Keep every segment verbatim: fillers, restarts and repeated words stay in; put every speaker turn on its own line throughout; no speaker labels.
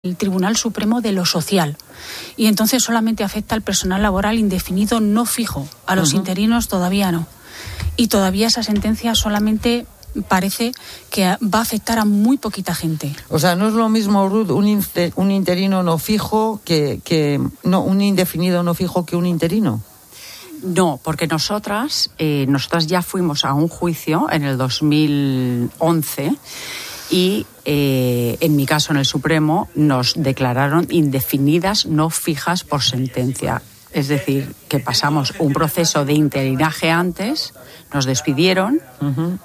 el Tribunal Supremo de lo social y entonces solamente afecta al personal laboral indefinido no fijo, a los uh-huh. interinos todavía no. Y todavía esa sentencia solamente parece que va a afectar a muy poquita gente.
O sea, no es lo mismo, Ruth, un, inter, un interino no fijo que, que no un indefinido no fijo que un interino.
No, porque nosotras, eh, nosotras ya fuimos a un juicio en el dos mil once y eh, en mi caso en el Supremo nos declararon indefinidas no fijas por sentencia. Es decir, que pasamos un proceso de interinaje antes, nos despidieron uh-huh.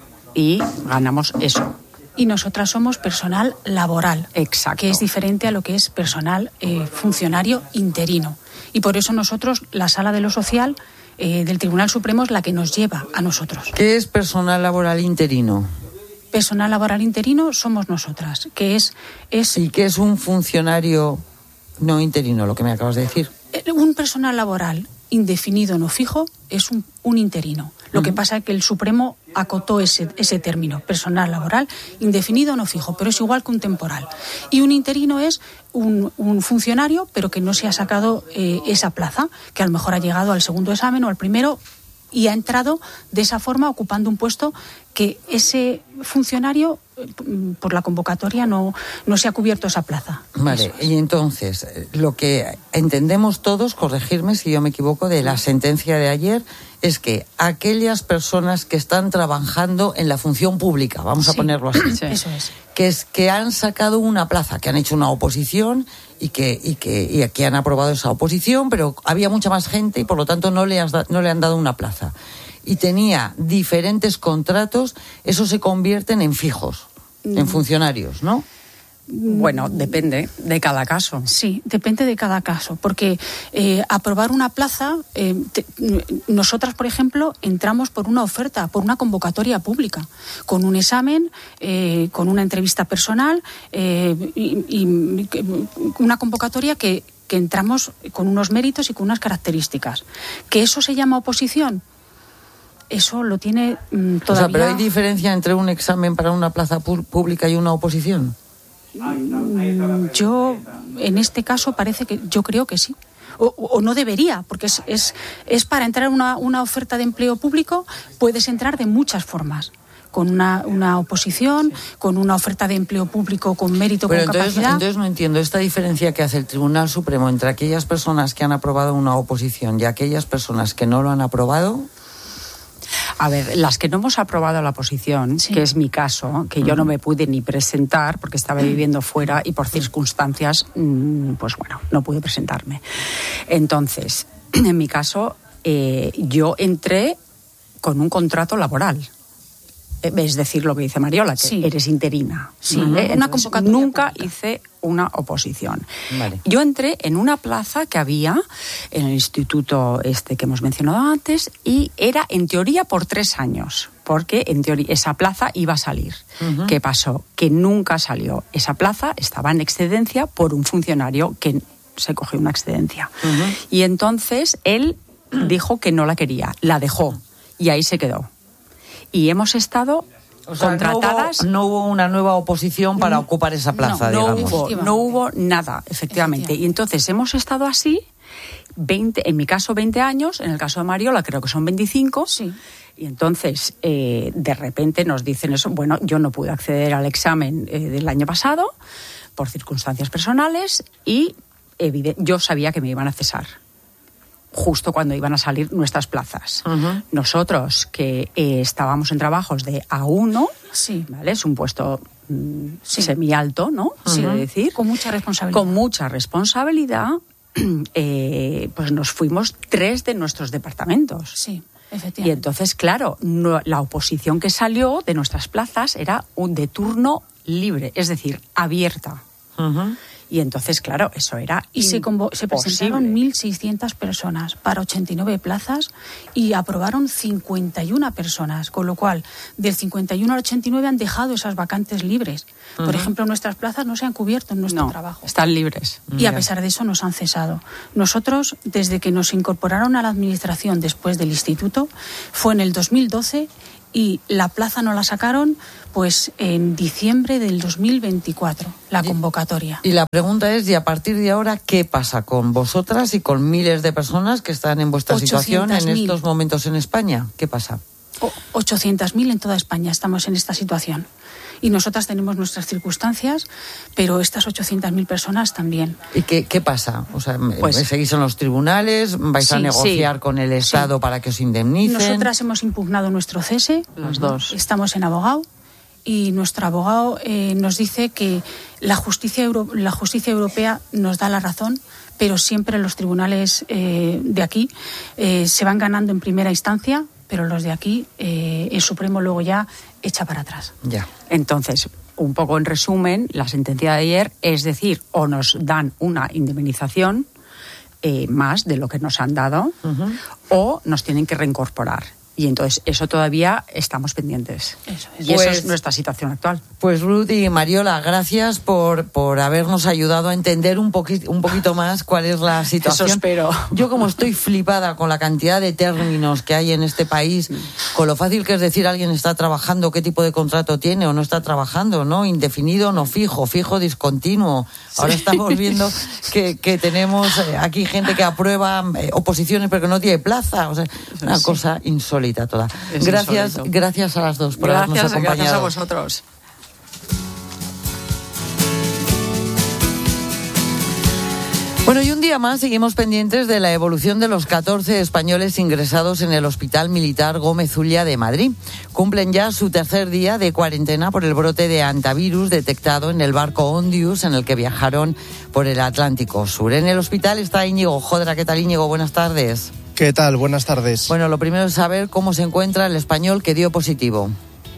y ganamos eso.
Y nosotras somos personal laboral.
Exacto.
Que es diferente a lo que es personal eh, funcionario interino. Y por eso nosotros, la Sala de lo Social eh, del Tribunal Supremo es la que nos lleva a nosotros.
¿Qué es personal laboral interino?
Personal laboral interino somos nosotras, que es... es
¿Y qué es un funcionario no interino, lo que me acabas de decir?
Un personal laboral indefinido no fijo es un, un interino. Lo uh-huh. que pasa es que el Supremo acotó ese, ese término, personal laboral indefinido no fijo, pero es igual que un temporal. Y un interino es un, un funcionario, pero que no se ha sacado eh, esa plaza, que a lo mejor ha llegado al segundo examen o al primero y ha entrado de esa forma ocupando un puesto que ese funcionario, por la convocatoria, no, no se ha cubierto esa plaza.
Vale, y entonces, lo que entendemos todos, corregirme si yo me equivoco, de la sentencia de ayer, es que aquellas personas que están trabajando en la función pública, vamos sí, a ponerlo así,
sí. Eso es.
que es que han sacado una plaza, que han hecho una oposición y que y que y aquí han aprobado esa oposición, pero había mucha más gente y por lo tanto no le has da, no le han dado una plaza. Y tenía diferentes contratos, eso se convierten en fijos, mm. en funcionarios, ¿no?
Bueno, depende de cada caso.
Sí, depende de cada caso, porque eh, aprobar una plaza, eh, te, nosotras, por ejemplo, entramos por una oferta, por una convocatoria pública, con un examen, eh, con una entrevista personal eh, y, y una convocatoria que, que entramos con unos méritos y con unas características. ¿Que eso se llama oposición? Eso lo tiene mmm, todavía...
O sea, ¿pero hay diferencia entre un examen para una plaza pu- pública y una oposición?
Yo, en este caso, parece que yo creo que sí. O, o no debería, porque es, es, es para entrar en una, una oferta de empleo público, puedes entrar de muchas formas. Con una, una oposición, con una oferta de empleo público con mérito,
Pero
con
entonces,
capacidad.
Entonces no entiendo esta diferencia que hace el Tribunal Supremo entre aquellas personas que han aprobado una oposición y aquellas personas que no lo han aprobado.
A ver, las que no hemos aprobado la oposición, sí. que es mi caso, que yo no me pude ni presentar porque estaba viviendo fuera y por circunstancias, pues bueno, no pude presentarme. Entonces, en mi caso, eh, yo entré con un contrato laboral. Es decir, lo que dice Mariola, que sí. eres interina.
Sí,
¿vale?
una convocatoria
nunca
pública.
hice una oposición.
Vale.
Yo entré en una plaza que había en el instituto este que hemos mencionado antes y era en teoría por tres años, porque en teoría esa plaza iba a salir. Uh-huh. ¿Qué pasó? Que nunca salió. Esa plaza estaba en excedencia por un funcionario que se cogió una excedencia. Uh-huh. Y entonces él dijo que no la quería, la dejó y ahí se quedó. Y hemos estado o sea, contratadas...
No hubo, no hubo una nueva oposición para no, ocupar esa plaza,
no,
digamos.
No hubo, no hubo nada, efectivamente. efectivamente. Y entonces hemos estado así, veinte, en mi caso veinte años, en el caso de Mariola creo que son veinticinco.
Sí.
Y entonces, eh, de repente nos dicen eso. Bueno, yo no pude acceder al examen eh, del año pasado por circunstancias personales y evidente, yo sabía que me iban a cesar justo cuando iban a salir nuestras plazas. Uh-huh. Nosotros, que eh, estábamos en trabajos de A uno,
sí.
¿vale? Es un puesto mm, sí. semialto, ¿no?
Sí.
Quiero decir.
Con mucha responsabilidad.
Con mucha responsabilidad, eh, pues nos fuimos tres de nuestros departamentos.
Sí, efectivamente.
Y entonces, claro, no, la oposición que salió de nuestras plazas era un de turno libre, es decir, abierta.
Uh-huh.
Y entonces, claro, eso era
Y se, convo- se presentaron mil seiscientas personas para ochenta y nueve plazas y aprobaron cincuenta y una personas, con lo cual, del cincuenta y uno al ochenta y nueve han dejado esas vacantes libres. Uh-huh. Por ejemplo, nuestras plazas no se han cubierto en nuestro
no,
trabajo.
Están libres.
Y a pesar de eso nos han cesado. Nosotros, desde que nos incorporaron a la administración después del instituto, fue en el dos mil doce y la plaza no la sacaron pues en diciembre del dos mil veinticuatro, la convocatoria.
Y la pregunta es, ¿y a partir de ahora qué pasa con vosotras y con miles de personas que están en vuestra situación en estos momentos en España? ¿Qué pasa?
ochocientos mil en toda España estamos en esta situación. Y nosotras tenemos nuestras circunstancias, pero estas ochocientas mil personas también.
¿Y qué, qué pasa? O sea,
pues,
¿seguís en los tribunales? ¿Vais sí, a negociar sí, con el Estado sí. para que os indemnicen?
Nosotras hemos impugnado nuestro cese.
Los dos.
Estamos en abogado. Y nuestro abogado eh, nos dice que la justicia, euro, la justicia europea nos da la razón, pero siempre los tribunales eh, de aquí eh, se van ganando en primera instancia, pero los de aquí, eh, el Supremo luego ya echa para atrás.
Ya.
Entonces, un poco en resumen, la sentencia de ayer es decir, o nos dan una indemnización eh, más de lo que nos han dado, uh-huh. o nos tienen que reincorporar. Y entonces eso todavía estamos pendientes.
Eso es.
Y
pues,
eso es nuestra situación actual.
Pues Ruth y Mariola, gracias por, por habernos ayudado a entender un, poqui, un poquito más cuál es la situación.
Eso espero.
Yo como estoy flipada con la cantidad de términos que hay en este país, con lo fácil que es decir alguien está trabajando, qué tipo de contrato tiene o no está trabajando, ¿no? Indefinido, no fijo, fijo, discontinuo. Sí. Ahora estamos viendo que, que tenemos aquí gente que aprueba eh, oposiciones pero que no tiene plaza. O sea, una sí. cosa insólita. Toda. Gracias, insólito. gracias a las dos por
gracias,
habernos acompañado.
Gracias a vosotros.
Bueno, y un día más seguimos pendientes de la evolución de los catorce españoles ingresados en el Hospital Militar Gómez Ulla de Madrid. Cumplen ya su tercer día de cuarentena por el brote de hantavirus detectado en el barco Ondius en el que viajaron por el Atlántico Sur. En el hospital está Íñigo Jodra. ¿Qué tal, Íñigo? Buenas tardes.
¿Qué tal? Buenas tardes.
Bueno, lo primero es saber cómo se encuentra el español que dio positivo.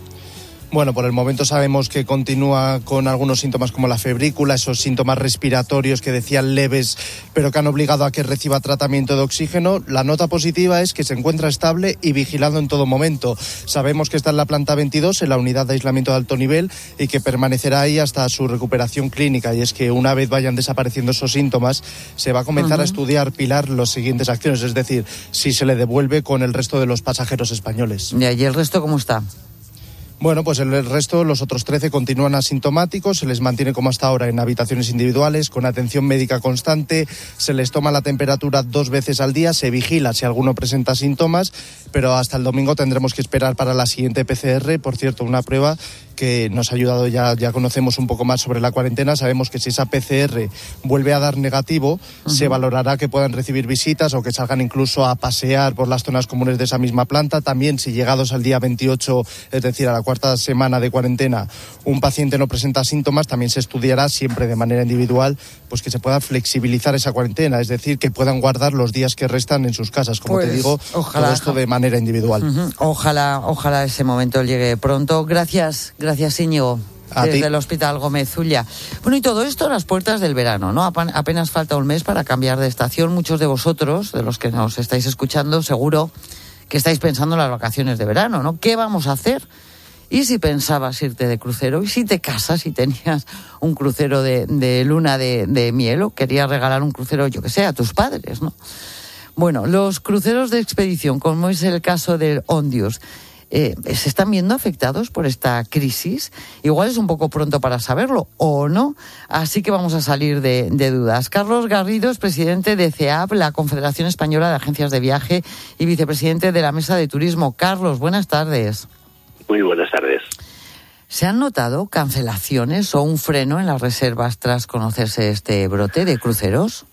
Bueno, por el momento sabemos que continúa con algunos síntomas como la febrícula, esos síntomas respiratorios que decían leves, pero que han obligado a que reciba tratamiento de oxígeno. La nota positiva es que se encuentra estable y vigilado en todo momento. Sabemos que está en la planta veintidós, en la unidad de aislamiento de alto nivel, y que permanecerá ahí hasta su recuperación clínica. Y es que una vez vayan desapareciendo esos síntomas, se va a comenzar uh-huh. a estudiar, Pilar, las siguientes acciones, es decir, si se le devuelve con el resto de los pasajeros españoles.
¿Y el resto cómo está?
Bueno, pues el resto, los otros trece, continúan asintomáticos, se les mantiene como hasta ahora en habitaciones individuales, con atención médica constante, se les toma la temperatura dos veces al día, se vigila si alguno presenta síntomas, pero hasta el domingo tendremos que esperar para la siguiente P C R, por cierto, una prueba que nos ha ayudado, ya, ya conocemos un poco más sobre la cuarentena, sabemos que si esa P C R vuelve a dar negativo, uh-huh. se valorará que puedan recibir visitas o que salgan incluso a pasear por las zonas comunes de esa misma planta. También si llegados al día veintiocho, es decir, a la cuarta semana de cuarentena, un paciente no presenta síntomas, también se estudiará siempre de manera individual, pues que se pueda flexibilizar esa cuarentena, es decir, que puedan guardar los días que restan en sus casas, como pues, te digo, ojalá, todo esto de manera individual.
Uh-huh. Ojalá, ojalá ese momento llegue pronto. Gracias, gracias Íñigo.
A
desde
ti.
el Hospital Gómez Ulla. Bueno, y todo esto a las puertas del verano, ¿no? Apenas falta un mes para cambiar de estación. Muchos de vosotros, de los que nos estáis escuchando, seguro que estáis pensando en las vacaciones de verano, ¿no? ¿Qué vamos a hacer? Y si pensabas irte de crucero, y si te casas y tenías un crucero de, de luna de, de miel, o querías regalar un crucero, yo que sé, a tus padres, ¿no? Bueno, los cruceros de expedición, como es el caso del Ondius, eh, ¿se están viendo afectados por esta crisis? Igual es un poco pronto para saberlo, o no. Así que vamos a salir de, de dudas. Carlos Garrido es presidente de C E A P, la Confederación Española de Agencias de Viaje, y vicepresidente de la Mesa de Turismo. Carlos, buenas tardes.
Muy buenas tardes.
¿Se han notado cancelaciones o un freno en las reservas tras conocerse este brote de cruceros?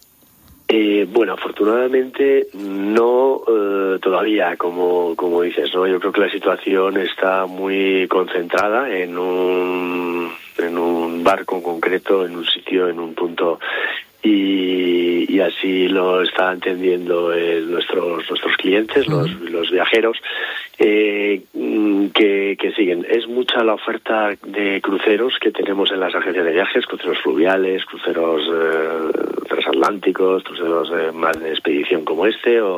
Eh, bueno, afortunadamente no eh, todavía, como como dices, ¿no? Yo creo que la situación está muy concentrada en un en un barco en concreto, en un sitio, en un punto. Y, y así lo están entendiendo eh, nuestros nuestros clientes, uh-huh. los, los viajeros, eh, que, que siguen. Es mucha la oferta de cruceros que tenemos en las agencias de viajes, cruceros fluviales, cruceros eh, transatlánticos, cruceros eh, más de expedición como este, o,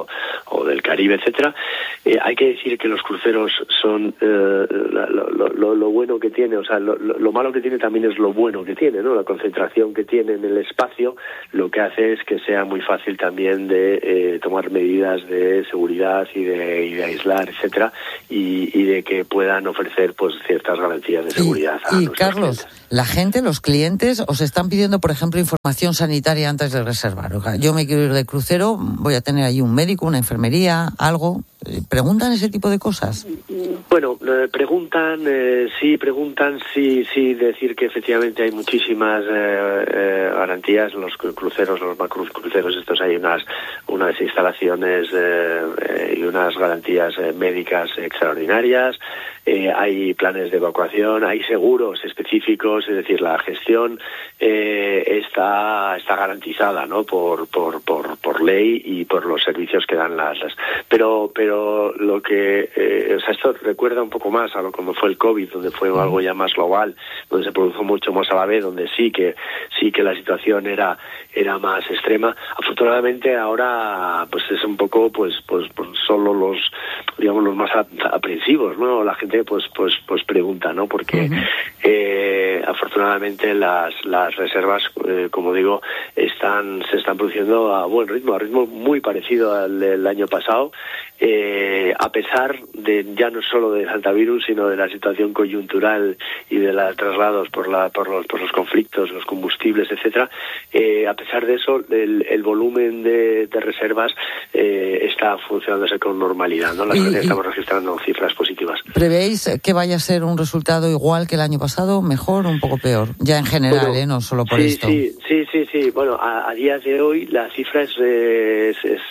o del Caribe, etcétera. Eh, hay que decir que los cruceros son eh, lo, lo, lo bueno que tiene, o sea, lo, lo malo que tiene también es lo bueno que tiene, ¿no? La concentración que tiene en el espacio lo que hace es que sea muy fácil también de eh, tomar medidas de seguridad y de, y de aislar, etcétera, y, y de que puedan ofrecer pues ciertas garantías de seguridad.
Y,
a
y Carlos, clientes. La gente, los clientes, os están pidiendo, por ejemplo, información sanitaria antes de reservar. O sea, yo me quiero ir de crucero, voy a tener ahí un médico, una enfermería, algo. ¿Preguntan ese tipo de cosas?
Bueno, eh, preguntan, eh, sí, preguntan, sí, sí, decir que efectivamente hay muchísimas eh, eh, garantías. Los cruceros, los macrus cruceros, estos hay unas unas instalaciones eh, eh, y unas garantías eh, médicas extraordinarias. Eh, hay planes de evacuación, hay seguros específicos, es decir, la gestión eh, está está garantizada, ¿no? Por por por por ley y por los servicios que dan las, las pero pero lo que eh, o sea, esto recuerda un poco más a lo como fue el COVID, donde fue algo ya más global, donde se produjo mucho más a la vez, donde sí que sí que la situación era era más extrema. Afortunadamente ahora pues es un poco pues pues, pues solo los digamos los más aprensivos, ¿no? La gente pues pues pues pregunta, ¿no? Porque uh-huh. eh, afortunadamente las las reservas eh, como digo están se están produciendo a buen ritmo, a ritmo muy parecido al del año pasado, eh, a pesar de ya no solo del hantavirus, sino de la situación coyuntural y de los traslados por la por los por los conflictos, los combustibles, etcétera. Eh, a pesar de eso, el, el volumen de, de reservas eh, está funcionándose con normalidad, ¿no? Las
y,
estamos registrando cifras positivas.
¿Prevéis que vaya a ser un resultado igual que el año pasado, mejor o un poco peor? Ya en general, bueno, ¿eh? No solo por
sí,
esto.
Sí, sí, sí, sí. Bueno, a, a día de hoy la cifra es, es, es,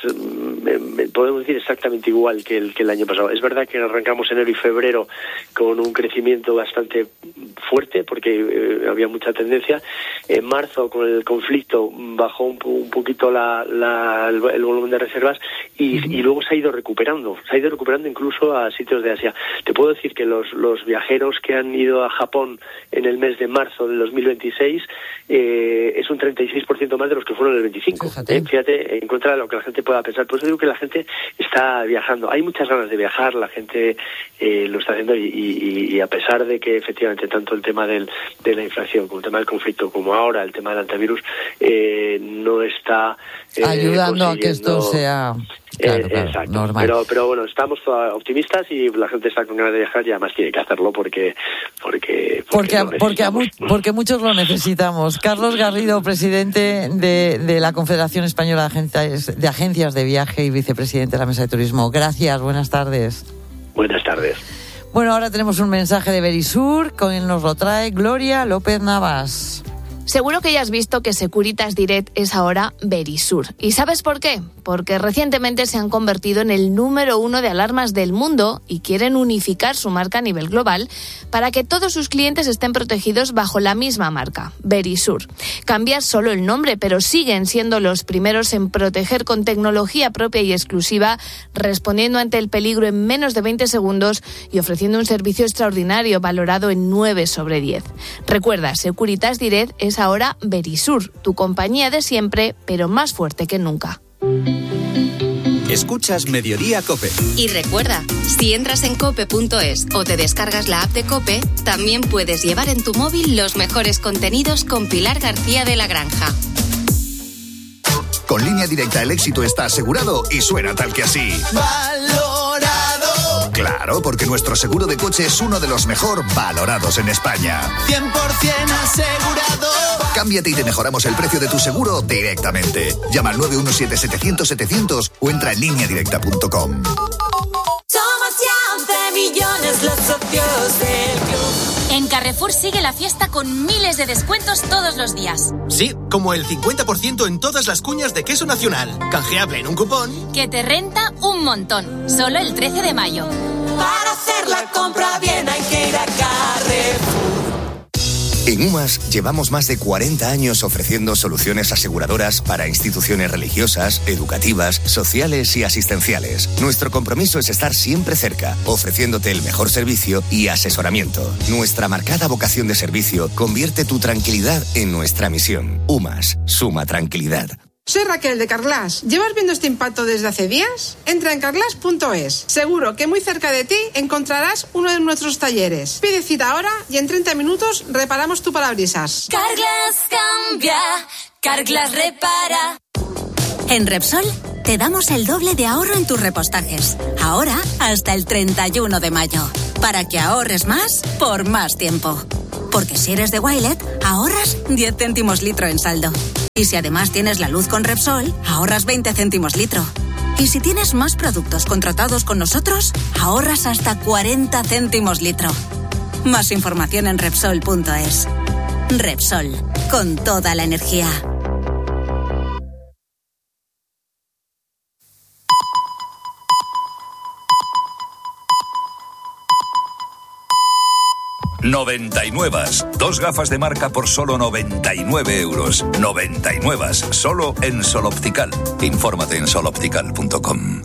es podemos decir exactamente igual que el, que el año pasado. Es verdad que arrancamos enero y febrero con un crecimiento bastante fuerte porque eh, había mucha tendencia. En marzo, con el conflicto, bajó un, un poquito la, la, el, el volumen de reservas y, uh-huh. y luego se ha ido recuperando. Se ha ido recuperando incluso a sitios de Asia. Te puedo decir que los, los viajeros que han ido a Japón en el mes de marzo del dos mil veintiséis eh, es un treinta y seis por ciento más de los que fueron el veinticinco. Fíjate, eh, fíjate en contra de lo que la gente pueda pensar. Por eso digo que la gente está viajando. Hay muchas ganas de viajar, la gente eh, lo está haciendo y, y, y a pesar de que efectivamente tanto el tema del, de la inflación como el tema del conflicto como ahora el tema del antivirus eh, no está
eh, ayudando a que esto sea claro,
eh,
claro,
exacto.
normal.
Pero, pero bueno, estamos optimistas y la gente está con ganas de viajar y además tiene que hacerlo porque porque
porque porque, porque, a, porque muchos lo necesitamos. Carlos Garrido, presidente de, de la Confederación Española de Agencias, de Agencias de Viaje y vicepresidente de la Mesa de Turismo. Gracias, buenas tardes.
Buenas tardes.
Bueno, ahora tenemos un mensaje de Verisur, con él nos lo trae Gloria López Navas.
Seguro que ya has visto que Securitas Direct es ahora Verisur. ¿Y sabes por qué? Porque recientemente se han convertido en el número uno de alarmas del mundo y quieren unificar su marca a nivel global para que todos sus clientes estén protegidos bajo la misma marca, Verisur. Cambia solo el nombre, pero siguen siendo los primeros en proteger con tecnología propia y exclusiva, respondiendo ante el peligro en menos de veinte segundos y ofreciendo un servicio extraordinario valorado en nueve sobre diez. Recuerda, Securitas Direct es ahora Verisur, tu compañía de siempre, pero más fuerte que nunca.
Escuchas Mediodía COPE.
Y recuerda, si entras en cope punto es o te descargas la app de COPE, también puedes llevar en tu móvil los mejores contenidos con Pilar García de la Granja.
Con Línea Directa el éxito está asegurado y suena tal que así.
¡Valorado!
Claro, porque nuestro seguro de coche es uno de los mejor valorados en España.
cien por ciento asegurado.
Cámbiate y te mejoramos el precio de tu seguro directamente. Llama al nueve uno siete, setecientos, setecientos o entra en línea directa punto com.
Somos ya once millones los socios del club.
En Carrefour sigue la fiesta con miles de descuentos todos los días.
Sí, como el cincuenta por ciento en todas las cuñas de queso nacional. Canjeable en un cupón
que te renta un montón. Solo el trece de mayo.
Para hacer la compra bien hay que ir a Carrefour.
En UMAS llevamos más de cuarenta años ofreciendo soluciones aseguradoras para instituciones religiosas, educativas, sociales y asistenciales. Nuestro compromiso es estar siempre cerca, ofreciéndote el mejor servicio y asesoramiento. Nuestra marcada vocación de servicio convierte tu tranquilidad en nuestra misión. UMAS, suma tranquilidad.
Soy Raquel de Carglass. ¿Llevas viendo este impacto desde hace días? Entra en carglass punto es. Seguro que muy cerca de ti encontrarás uno de nuestros talleres. Pide cita ahora y en treinta minutos reparamos tu parabrisas.
Carglass cambia, Carglass repara.
En Repsol te damos el doble de ahorro en tus repostajes. Ahora hasta el treinta y uno de mayo. Para que ahorres más por más tiempo. Porque si eres de Wilet, ahorras diez céntimos litro en saldo. Y si además tienes la luz con Repsol, ahorras veinte céntimos litro. Y si tienes más productos contratados con nosotros, ahorras hasta cuarenta céntimos litro. Más información en Repsol punto es. Repsol, con toda la energía.
noventa y nueve. Dos gafas de marca por solo noventa y nueve euros. noventa y nueve. Solo en Sol Optical. Infórmate en sol optical punto com.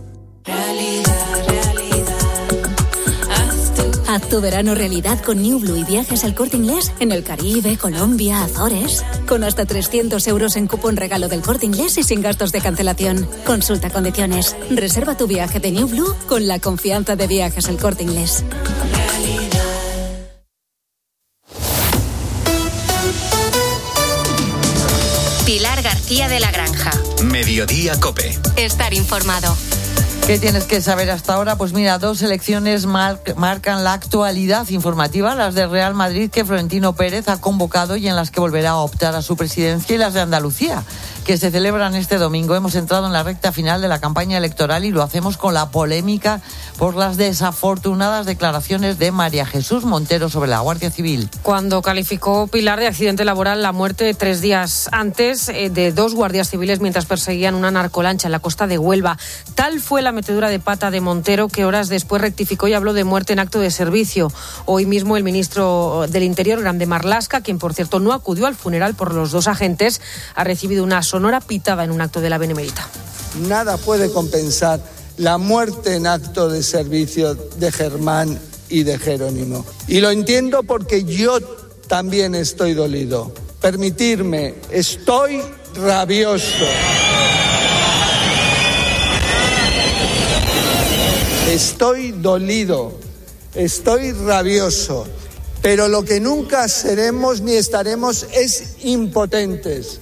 Haz tu verano realidad con New Blue y viajes al Corte Inglés en el Caribe, Colombia, Azores. Con hasta trescientos euros en cupón regalo del Corte Inglés y sin gastos de cancelación. Consulta condiciones. Reserva tu viaje de New Blue con la confianza de Viajes al Corte Inglés.
Pilar García de la Granja.
Mediodía COPE.
Estar informado.
¿Qué tienes que saber hasta ahora? Pues mira, dos elecciones mar- marcan la actualidad informativa, las de Real Madrid, que Florentino Pérez ha convocado y en las que volverá a optar a su presidencia, y las de Andalucía, que se celebran este domingo. Hemos entrado en la recta final de la campaña electoral y lo hacemos con la polémica por las desafortunadas declaraciones de María Jesús Montero sobre la Guardia Civil.
Cuando calificó Pilar de accidente laboral la muerte tres días antes eh, de dos guardias civiles mientras perseguían una narcolancha en la costa de Huelva. Tal fue la metedura de pata de Montero que horas después rectificó y habló de muerte en acto de servicio. Hoy mismo el ministro del Interior, Grande Marlaska, quien por cierto no acudió al funeral por los dos agentes, ha recibido una sonora pitada en un acto de la Benemérita.
Nada puede compensar la muerte en acto de servicio de Germán y de Jerónimo. Y lo entiendo porque yo también estoy dolido. Permitirme, estoy rabioso. Estoy dolido, estoy rabioso, pero lo que nunca seremos ni estaremos es impotentes.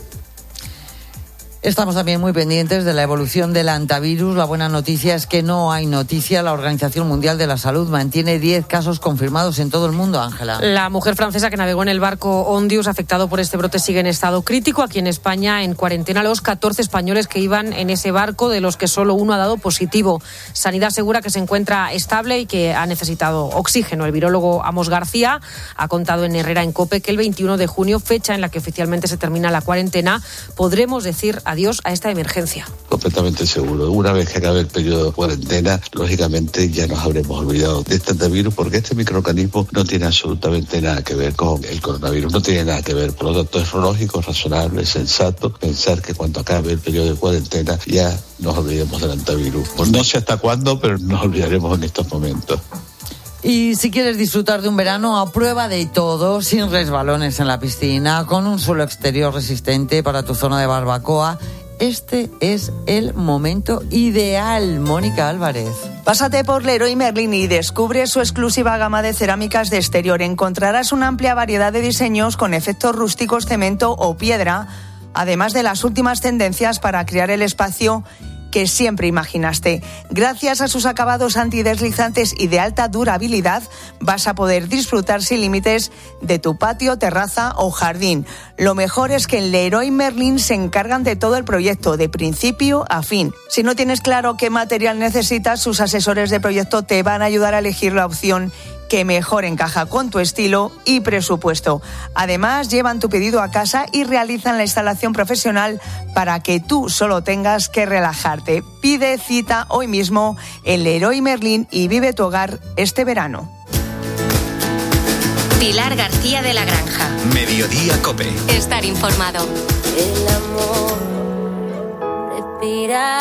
Estamos también muy pendientes de la evolución del antivirus. La buena noticia es que no hay noticia. La Organización Mundial de la Salud mantiene diez casos confirmados en todo el mundo, Ángela.
La mujer francesa que navegó en el barco Ondius, afectado por este brote, sigue en estado crítico. Aquí en España, en cuarentena, los catorce españoles que iban en ese barco, de los que solo uno ha dado positivo. Sanidad asegura que se encuentra estable y que ha necesitado oxígeno. El virólogo Amos García ha contado en Herrera en COPE que el veintiuno de junio, fecha en la que oficialmente se termina la cuarentena, podremos decir adiós a esta emergencia.
Completamente seguro. Una vez que acabe el periodo de cuarentena, lógicamente ya nos habremos olvidado de este antivirus, porque este microorganismo no tiene absolutamente nada que ver con el coronavirus, no tiene nada que ver. Por lo tanto, es lógico, razonable, sensato pensar que cuando acabe el periodo de cuarentena ya nos olvidemos del antivirus. Pues no sé hasta cuándo, pero nos olvidaremos en estos momentos.
Y si quieres disfrutar de un verano a prueba de todo, sin resbalones en la piscina, con un suelo exterior resistente para tu zona de barbacoa, este es el momento ideal. Mónica Álvarez.
Pásate por Leroy Merlin y descubre su exclusiva gama de cerámicas de exterior. Encontrarás una amplia variedad de diseños con efectos rústicos, cemento o piedra, además de las últimas tendencias para crear el espacio que siempre imaginaste. Gracias a sus acabados antideslizantes y de alta durabilidad, vas a poder disfrutar sin límites de tu patio, terraza o jardín. Lo mejor es que en Leroy Merlin se encargan de todo el proyecto, de principio a fin. Si no tienes claro qué material necesitas, sus asesores de proyecto te van a ayudar a elegir la opción que mejor encaja con tu estilo y presupuesto. Además, llevan tu pedido a casa y realizan la instalación profesional para que tú solo tengas que relajarte. Pide cita hoy mismo en Leroy Merlin y vive tu hogar este verano.
Pilar García de la Granja.
Mediodía COPE.
Estar informado.
El amor respira.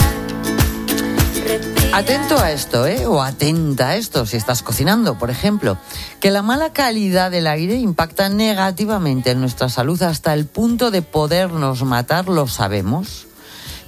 Atento a esto, ¿eh? O atenta a esto si estás cocinando, por ejemplo. Que la mala calidad del aire impacta negativamente en nuestra salud hasta el punto de podernos matar, ¿lo sabemos?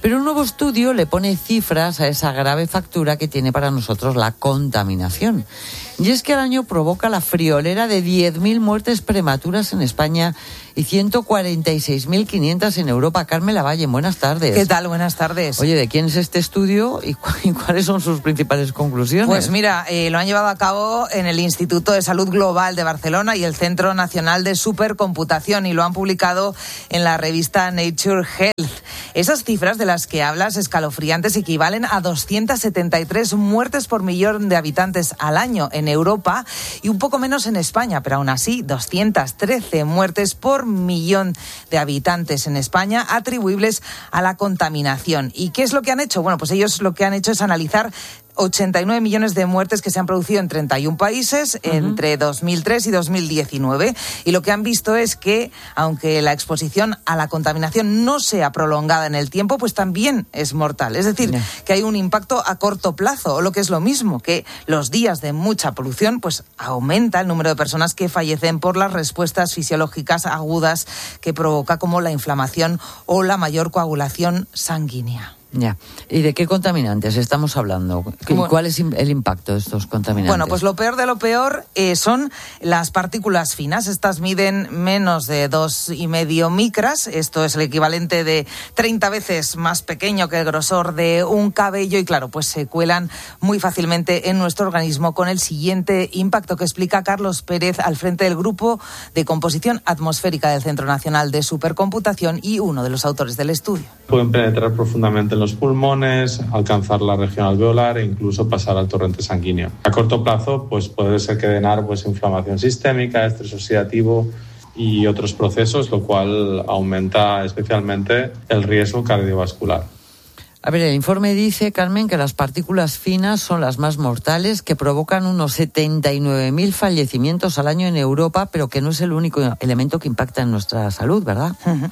Pero un nuevo estudio le pone cifras a esa grave factura que tiene para nosotros la contaminación. Y es que al año provoca la friolera de diez mil muertes prematuras en España y ciento cuarenta y seis mil quinientas en Europa. Carmen Lavalle, buenas tardes.
¿Qué tal? Buenas tardes.
Oye, ¿de quién es este estudio y, cu- y cuáles son sus principales conclusiones?
Pues mira, eh, lo han llevado a cabo en el Instituto de Salud Global de Barcelona y el Centro Nacional de Supercomputación, y lo han publicado en la revista Nature Health. Esas cifras de las que hablas, escalofriantes, equivalen a doscientas setenta y tres muertes por millón de habitantes al año en Europa y un poco menos en España, pero aún así doscientas trece muertes por millón de habitantes en España atribuibles a la contaminación. ¿Y qué es lo que han hecho? Bueno, pues ellos lo que han hecho es analizar ochenta y nueve millones de muertes que se han producido en treinta y un países uh-huh. entre dos mil tres y dos mil diecinueve. Y lo que han visto es que, aunque la exposición a la contaminación no sea prolongada en el tiempo, pues también es mortal. Es decir, yeah. que hay un impacto a corto plazo, o lo que es lo mismo, que los días de mucha polución, pues aumenta el número de personas que fallecen por las respuestas fisiológicas agudas que provoca, como la inflamación o la mayor coagulación sanguínea.
Ya. ¿Y de qué contaminantes estamos hablando? Bueno, ¿cuál es el impacto de estos contaminantes?
Bueno, pues lo peor de lo peor eh, son las partículas finas. Estas miden menos de dos y medio micras. Esto es el equivalente de treinta veces más pequeño que el grosor de un cabello y, claro, pues se cuelan muy fácilmente en nuestro organismo, con el siguiente impacto que explica Carlos Pérez al frente del Grupo de Composición Atmosférica del Centro Nacional de Supercomputación y uno de los autores del estudio.
Pueden penetrar profundamente en los pulmones, alcanzar la región alveolar e incluso pasar al torrente sanguíneo. A corto plazo, pues puede desencadenar pues inflamación sistémica, estrés oxidativo y otros procesos, lo cual aumenta especialmente el riesgo cardiovascular.
A ver, el informe dice, Carmen, que las partículas finas son las más mortales, que provocan unos setenta y nueve mil fallecimientos al año en Europa, pero que no es el único elemento que impacta en nuestra salud, ¿verdad? Uh-huh.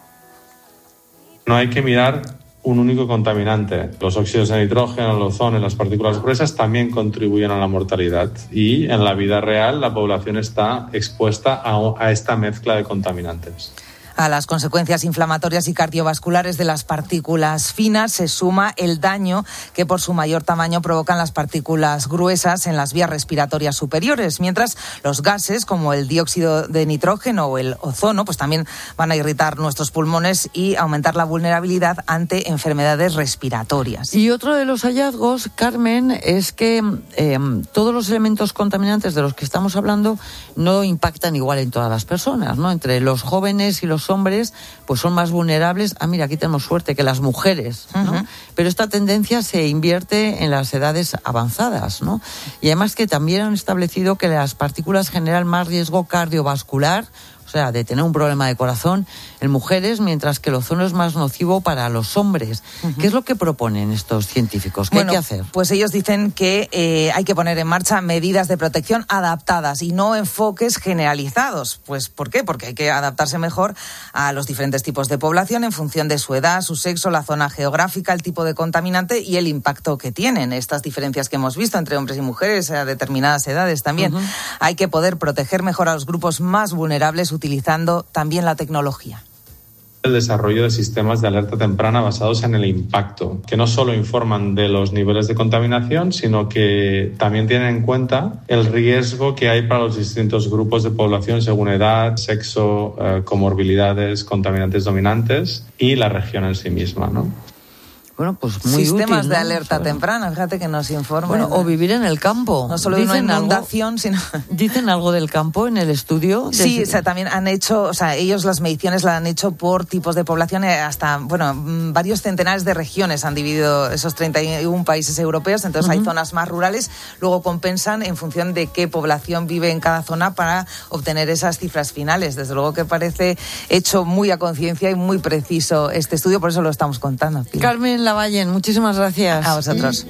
No hay que mirar un único contaminante. Los óxidos de nitrógeno, el ozono y las partículas gruesas también contribuyen a la mortalidad. Y en la vida real la población está expuesta a, a esta mezcla de contaminantes.
A las consecuencias inflamatorias y cardiovasculares de las partículas finas se suma el daño que por su mayor tamaño provocan las partículas gruesas en las vías respiratorias superiores, mientras los gases como el dióxido de nitrógeno o el ozono pues también van a irritar nuestros pulmones y aumentar la vulnerabilidad ante enfermedades respiratorias.
Y otro de los hallazgos, Carmen, es que eh, todos los elementos contaminantes de los que estamos hablando no impactan igual en todas las personas, ¿no? Entre los jóvenes y los hombres pues son más vulnerables. Ah, mira, aquí tenemos suerte, que las mujeres, ¿no? Uh-huh. Pero esta tendencia se invierte en las edades avanzadas, ¿no? Y además que también han establecido que las partículas generan más riesgo cardiovascular, o sea, de tener un problema de corazón en mujeres, mientras que el ozono es más nocivo para los hombres. Uh-huh. ¿Qué es lo que proponen estos científicos? ¿Qué bueno, hay que hacer?
Pues ellos dicen que eh, hay que poner en marcha medidas de protección adaptadas y no enfoques generalizados. Pues, ¿por qué? Porque hay que adaptarse mejor a los diferentes tipos de población en función de su edad, su sexo, la zona geográfica, el tipo de contaminante y el impacto que tienen. Estas diferencias que hemos visto entre hombres y mujeres a determinadas edades también. Uh-huh. Hay que poder proteger mejor a los grupos más vulnerables utilizando también la tecnología.
El desarrollo de sistemas de alerta temprana basados en el impacto, que no solo informan de los niveles de contaminación, sino que también tienen en cuenta el riesgo que hay para los distintos grupos de población según edad, sexo, eh, comorbilidades, contaminantes dominantes y la región en sí misma, ¿no?
Bueno, pues muy
Sistemas
útil,
de
¿no?
alerta
o sea,
temprana, fíjate que nos informan.
Bueno, o vivir en el campo.
No solo de una inundación,
algo,
sino...
¿Dicen algo del campo en el estudio?
Sí, o sea, también han hecho, o sea, ellos las mediciones las han hecho por tipos de población, hasta, bueno, varios centenares de regiones han dividido esos treinta y un países europeos, entonces uh-huh. hay zonas más rurales, luego compensan en función de qué población vive en cada zona para obtener esas cifras finales. Desde luego que parece hecho muy a conciencia y muy preciso este estudio, por eso lo estamos contando.
¿Sí? Carmen Lavalle, muchísimas gracias.
A vosotros.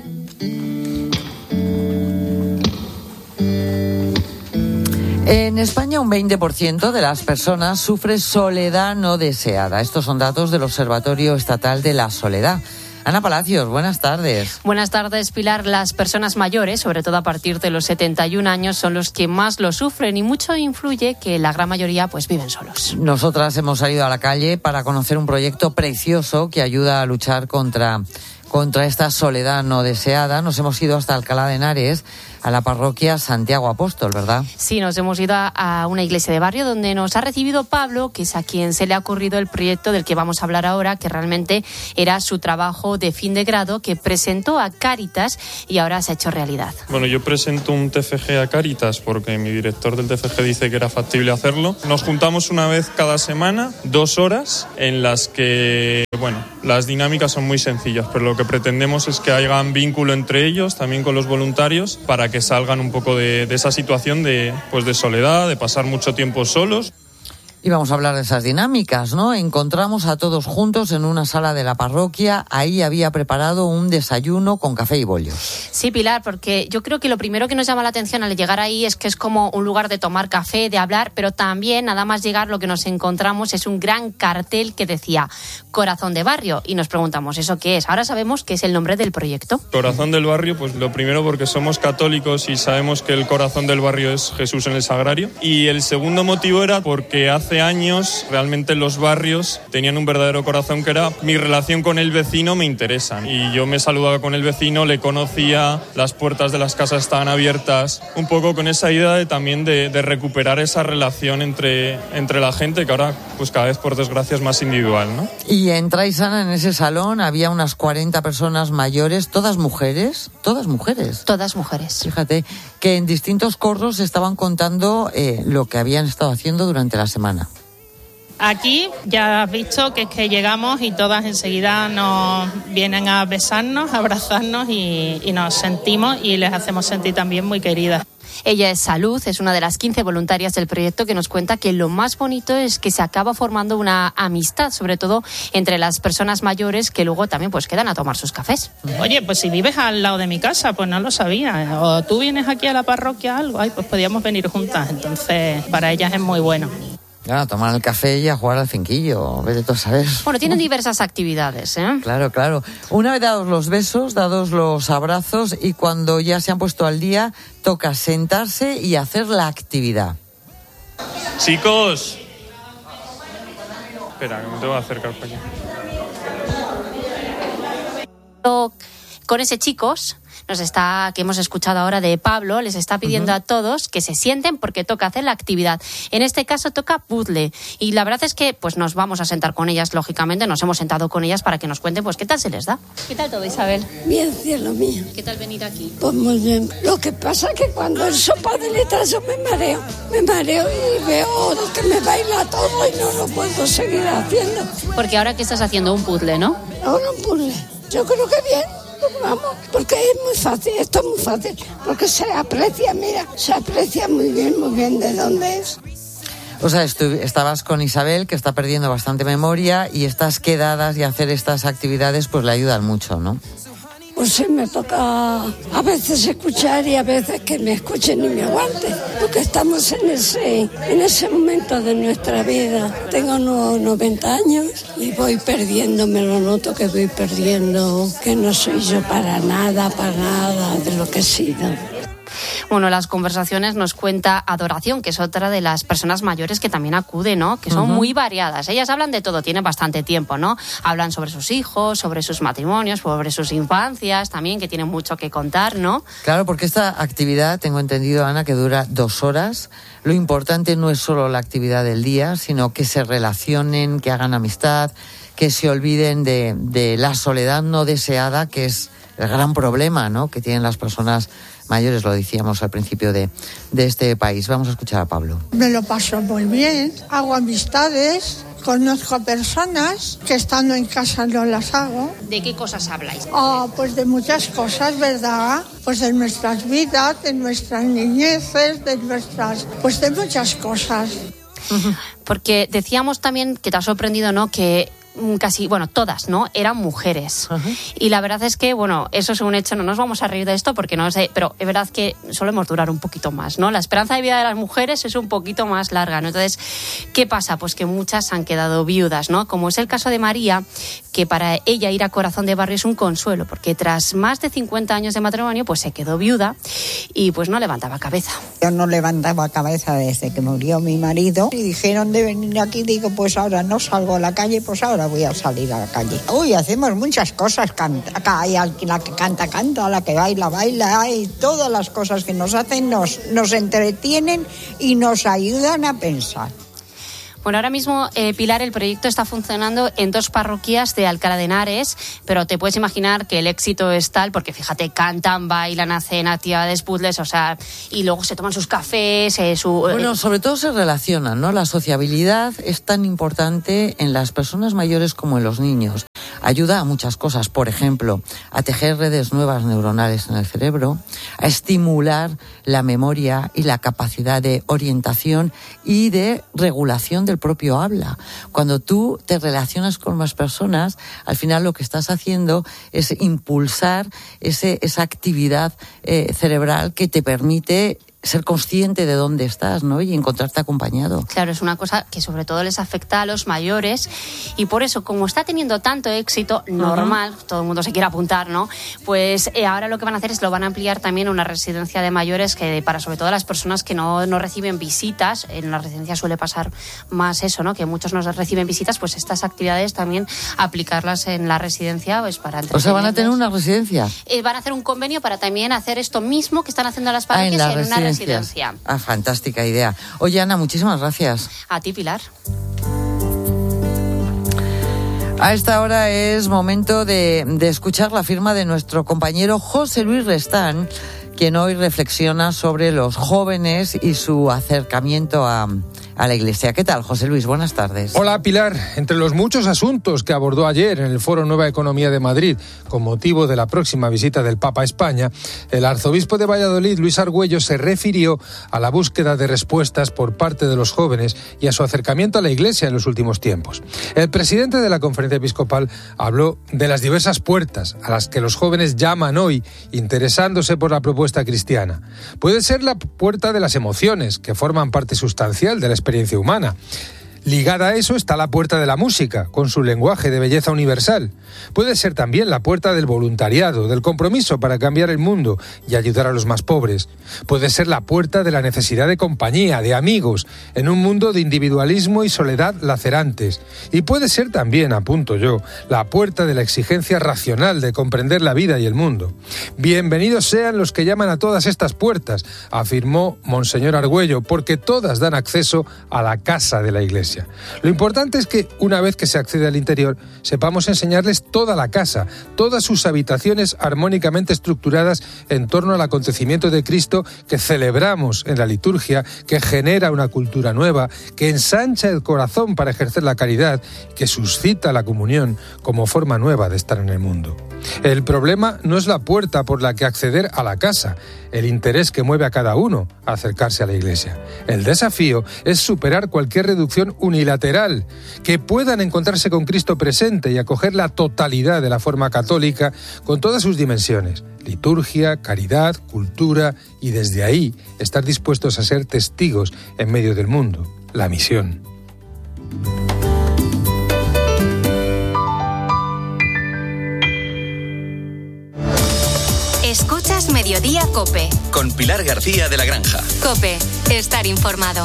En España, un veinte por ciento de las personas sufre soledad no deseada. Estos son datos del Observatorio Estatal de la Soledad. Ana Palacios, buenas tardes.
Buenas tardes, Pilar. Las personas mayores, sobre todo a partir de los setenta y un años, son los que más lo sufren y mucho influye que la gran mayoría pues viven solos.
Nosotras hemos salido a la calle para conocer un proyecto precioso que ayuda a luchar contra, contra esta soledad no deseada. Nos hemos ido hasta Alcalá de Henares, a la parroquia Santiago Apóstol, ¿verdad?
Sí, nos hemos ido a, a una iglesia de barrio donde nos ha recibido Pablo, que es a quien se le ha ocurrido el proyecto del que vamos a hablar ahora, que realmente era su trabajo de fin de grado que presentó a Cáritas y ahora se ha hecho realidad.
Bueno, yo presento un T F G a Cáritas porque mi director del T F G dice que era factible hacerlo. Nos juntamos una vez cada semana, dos horas, en las que, bueno, las dinámicas son muy sencillas, pero lo que pretendemos es que haya un vínculo entre ellos, también con los voluntarios, para que salgan un poco de, de esa situación de, pues de soledad, de pasar mucho tiempo solos.
Y vamos a hablar de esas dinámicas, ¿no? Encontramos a todos juntos en una sala de la parroquia. Ahí había preparado un desayuno con café y bollos.
Sí, Pilar, porque yo creo que lo primero que nos llama la atención al llegar ahí es que es como un lugar de tomar café, de hablar, pero también, nada más llegar, lo que nos encontramos es un gran cartel que decía Corazón de Barrio. Y nos preguntamos, ¿eso qué es? Ahora sabemos que es el nombre del proyecto.
Corazón del Barrio, pues lo primero porque somos católicos y sabemos que el corazón del barrio es Jesús en el Sagrario. Y el segundo motivo era porque hace Hace años realmente los barrios tenían un verdadero corazón, que era mi relación con el vecino me interesa. Y yo me saludaba con el vecino, le conocía, las puertas de las casas estaban abiertas, un poco con esa idea de también de, de recuperar esa relación entre, entre la gente, que ahora pues cada vez por desgracia es más individual, ¿no?
Y entráis, Ana, en ese salón, había unas cuarenta personas mayores, todas mujeres, todas mujeres.
Todas mujeres.
Fíjate, que en distintos corros estaban contando eh, lo que habían estado haciendo durante la semana.
Aquí ya has visto que es que llegamos y todas enseguida nos vienen a besarnos, a abrazarnos y, y nos sentimos y les hacemos sentir también muy queridas.
Ella es Salud, es una de las quince voluntarias del proyecto que nos cuenta que lo más bonito es que se acaba formando una amistad, sobre todo entre las personas mayores que luego también pues quedan a tomar sus cafés.
Oye, pues si vives al lado de mi casa, pues no lo sabía. O tú vienes aquí a la parroquia algo, ay, pues podíamos venir juntas. Entonces, para ellas es muy bueno.
Claro, tomar el café y a jugar al cinquillo, vete tú a saber.
Bueno, tienen diversas actividades, ¿eh?
Claro, claro. Una vez dados los besos, dados los abrazos y cuando ya se han puesto al día, toca sentarse y hacer la actividad.
Chicos. Espera, que me tengo que acercar para allá.
Con ese chicos nos está que hemos escuchado ahora de Pablo, les está pidiendo uh-huh. a todos que se sienten porque toca hacer la actividad. En este caso toca puzzle y la verdad es que pues nos vamos a sentar con ellas, lógicamente, nos hemos sentado con ellas para que nos cuenten pues qué tal se les da.
¿Qué tal todo, Isabel?
Bien, cielo mío.
¿Qué tal venir aquí?
Pues muy bien. Lo que pasa es que cuando el sopa de letras yo me mareo, me mareo y veo que me baila todo y no lo puedo seguir haciendo.
Porque ahora que estás haciendo un puzzle, ¿no?
Ahora un puzzle. Yo creo que bien. Vamos, porque es muy fácil, esto es muy fácil, porque se aprecia, mira, se aprecia muy bien, muy bien de dónde es.
O sea, estu- estabas con Isabel, que está perdiendo bastante memoria, y estas quedadas y hacer estas actividades pues le ayudan mucho, ¿no?
Pues sí, me toca a veces escuchar y a veces que me escuchen y me aguanten, porque estamos en ese, en ese momento de nuestra vida. Tengo unos noventa años y voy perdiendo, me lo noto que voy perdiendo, que no soy yo para nada, para nada de lo que he sido.
Bueno, las conversaciones nos cuenta Adoración, que es otra de las personas mayores que también acude, ¿no? Que son uh-huh. muy variadas. Ellas hablan de todo, tienen bastante tiempo, ¿no? Hablan sobre sus hijos, sobre sus matrimonios, sobre sus infancias también, que tienen mucho que contar, ¿no?
Claro, porque esta actividad, tengo entendido, Ana, que dura dos horas. Lo importante no es solo la actividad del día, sino que se relacionen, que hagan amistad, que se olviden de, de la soledad no deseada, que es el gran problema, ¿no?, que tienen las personas mayores, lo decíamos al principio de, de este país. Vamos a escuchar a Pablo.
Me lo paso muy bien, hago amistades, conozco personas que estando en casa no las hago.
¿De qué cosas habláis?
Oh, pues de muchas cosas, ¿verdad? Pues de nuestras vidas, de nuestras niñeces, de nuestras... pues de muchas cosas.
Porque decíamos también que te ha sorprendido, ¿no?, que casi, bueno, todas, ¿no? Eran mujeres. Uh-huh. Y la verdad es que, bueno, eso es un hecho, no nos vamos a reír de esto porque no sé, pero es verdad que solemos durar un poquito más, ¿no? La esperanza de vida de las mujeres es un poquito más larga, ¿no? Entonces, ¿qué pasa? Pues que muchas han quedado viudas, ¿no? Como es el caso de María, que para ella ir a Corazón de Barrio es un consuelo, porque tras más de cincuenta años de matrimonio, pues se quedó viuda y pues no levantaba cabeza.
Yo no levantaba cabeza desde que murió mi marido y dijeron de venir aquí, digo, pues ahora no salgo a la calle, pues ahora voy a salir a la calle. Uy, hacemos muchas cosas, canta, hay la que canta, canta, la que baila, baila, hay todas las cosas que nos hacen, nos, nos entretienen y nos ayudan a pensar.
Bueno, ahora mismo, eh, Pilar, el proyecto está funcionando en dos parroquias de Alcalá de Henares, pero te puedes imaginar que el éxito es tal, porque fíjate, cantan, bailan, hacen actividades, puzzles, o sea, y luego se toman sus cafés, eh, su...
Bueno, sobre todo se relacionan, ¿no? La sociabilidad es tan importante en las personas mayores como en los niños. Ayuda a muchas cosas, por ejemplo, a tejer redes nuevas neuronales en el cerebro, a estimular la memoria y la capacidad de orientación y de regulación del propio habla. Cuando tú te relacionas con más personas, al final lo que estás haciendo es impulsar ese, esa actividad eh, cerebral que te permite ser consciente de dónde estás, ¿no? Y encontrarte acompañado.
Claro, es una cosa que sobre todo les afecta a los mayores y por eso, como está teniendo tanto éxito, normal, uh-huh. todo el mundo se quiere apuntar, ¿no? Pues eh, ahora lo que van a hacer es lo van a ampliar también a una residencia de mayores que para sobre todo las personas que no, no reciben visitas, en la residencia suele pasar más eso, ¿no? Que muchos no reciben visitas, pues estas actividades también aplicarlas en la residencia, pues para...
O sea, ¿van a tener una residencia?
Eh, van a hacer un convenio para también hacer esto mismo que están haciendo las parroquias ah, en, en una residencia.
Ah, fantástica idea. Oye, Ana, muchísimas gracias.
A ti, Pilar.
A esta hora es momento de, de escuchar la firma de nuestro compañero José Luis Restán, quien hoy reflexiona sobre los jóvenes y su acercamiento a, a la Iglesia. ¿Qué tal, José Luis? Buenas tardes.
Hola, Pilar. Entre los muchos asuntos que abordó ayer en el Foro Nueva Economía de Madrid, con motivo de la próxima visita del Papa a España, el arzobispo de Valladolid, Luis Argüello, se refirió a la búsqueda de respuestas por parte de los jóvenes y a su acercamiento a la Iglesia en los últimos tiempos. El presidente de la Conferencia Episcopal habló de las diversas puertas a las que los jóvenes llaman hoy, interesándose por la propuesta cristiana. Puede ser la puerta de las emociones, que forman parte sustancial de la experiencia humana. Ligada a eso está la puerta de la música, con su lenguaje de belleza universal. Puede ser también la puerta del voluntariado, del compromiso para cambiar el mundo y ayudar a los más pobres. Puede ser la puerta de la necesidad de compañía, de amigos, en un mundo de individualismo y soledad lacerantes. Y puede ser también, apunto yo, la puerta de la exigencia racional de comprender la vida y el mundo. Bienvenidos sean los que llaman a todas estas puertas, afirmó Monseñor Argüello, porque todas dan acceso a la casa de la Iglesia. Lo importante es que, una vez que se accede al interior, sepamos enseñarles toda la casa, todas sus habitaciones armónicamente estructuradas en torno al acontecimiento de Cristo que celebramos en la liturgia, que genera una cultura nueva, que ensancha el corazón para ejercer la caridad, que suscita la comunión como forma nueva de estar en el mundo. El problema no es la puerta por la que acceder a la casa, el interés que mueve a cada uno a acercarse a la Iglesia. El desafío es superar cualquier reducción unilateral, que puedan encontrarse con Cristo presente y acoger la totalidad de la forma católica con todas sus dimensiones: liturgia, caridad, cultura, y desde ahí estar dispuestos a ser testigos en medio del mundo. La misión.
Escuchas Mediodía COPE.
Con Pilar García de la Granja.
COPE, estar informado.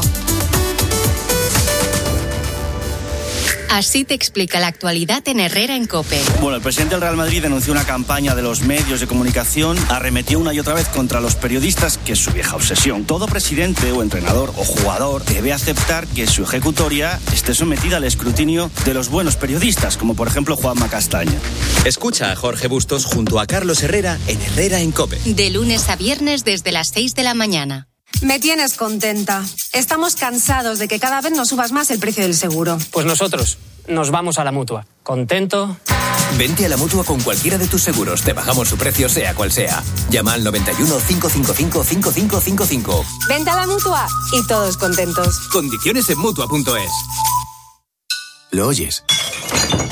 Así te explica la actualidad en Herrera en COPE.
Bueno, el presidente del Real Madrid denunció una campaña de los medios de comunicación, arremetió una y otra vez contra los periodistas, que es su vieja obsesión. Todo presidente o entrenador o jugador debe aceptar que su ejecutoria esté sometida al escrutinio de los buenos periodistas, como por ejemplo Juanma Castaña.
Escucha a Jorge Bustos junto a Carlos Herrera en Herrera en COPE.
De lunes a viernes desde las seis de la mañana.
Me tienes contenta. Estamos cansados de que cada vez nos subas más el precio del seguro.
Pues nosotros nos vamos a la Mutua. ¿Contento?
Vente a la Mutua con cualquiera de tus seguros. Te bajamos su precio, sea cual sea. Llama al noventa y uno, cinco cinco cinco, cinco cinco cinco cinco.
Vente a la Mutua y todos contentos.
Condiciones en Mutua punto es. ¿Lo oyes?